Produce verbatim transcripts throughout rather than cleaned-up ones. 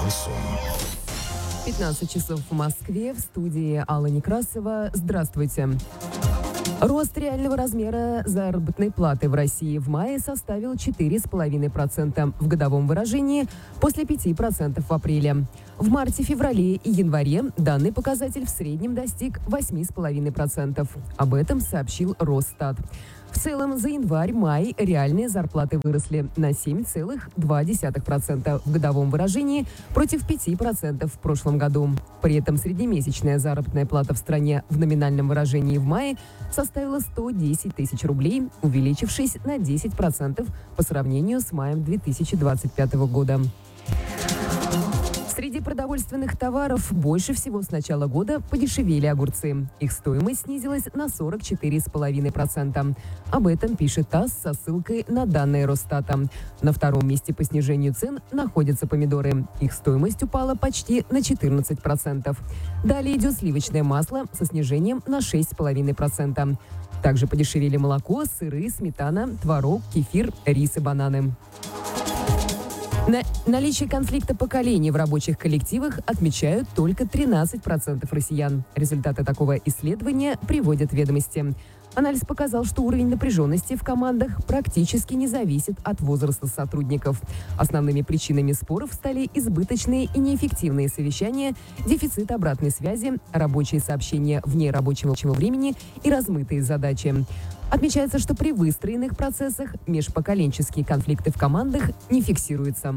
Шансон. пятнадцать часов в Москве. В студии Алла Некрасова. Здравствуйте. Рост реального размера заработной платы в России в мае составил четыре целых пять десятых процента в годовом выражении после пяти процентов в апреле. В марте, феврале и январе данный показатель в среднем достиг восьми целых пяти десятых процента. Об этом сообщил Росстат. В целом, за январь-май реальные зарплаты выросли на семь целых два десятых процента в годовом выражении против пяти процентов в прошлом году. При этом среднемесячная заработная плата в стране в номинальном выражении в мае составила сто десять тысяч рублей, увеличившись на десять процентов по сравнению с маем две тысячи двадцать пятого года. Среди продовольственных товаров больше всего с начала года подешевели огурцы. Их стоимость снизилась на сорок четыре целых пять десятых процента. Об этом пишет ТАСС со ссылкой на данные Росстата. На втором месте по снижению цен находятся помидоры. Их стоимость упала почти на четырнадцать процентов. Далее идет сливочное масло со снижением на шесть целых пять десятых процента. Также подешевели молоко, сыры, сметана, творог, кефир, рис и бананы. На наличие конфликта поколений в рабочих коллективах отмечают только тринадцать процентов россиян. Результаты такого исследования приводят «Ведомости». Анализ показал, что уровень напряженности в командах практически не зависит от возраста сотрудников. Основными причинами споров стали избыточные и неэффективные совещания, дефицит обратной связи, рабочие сообщения вне рабочего времени и размытые задачи. Отмечается, что при выстроенных процессах межпоколенческие конфликты в командах не фиксируются.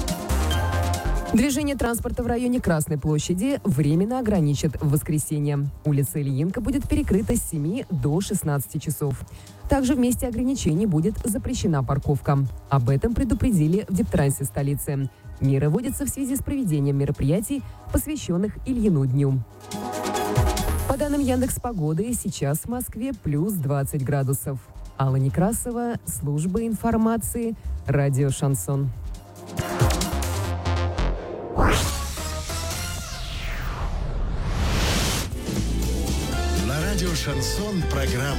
Движение транспорта в районе Красной площади временно ограничат в воскресенье. Улица Ильинка будет перекрыта с семи до шестнадцати часов. Также в месте ограничений будет запрещена парковка. Об этом предупредили в Дептрансе столицы. Меры вводятся в связи с проведением мероприятий, посвященных Ильину дню. По данным Яндекс.Погоды, сейчас в Москве плюс двадцать градусов. Алла Некрасова, служба информации, радио «Шансон». На радио «Шансон» программа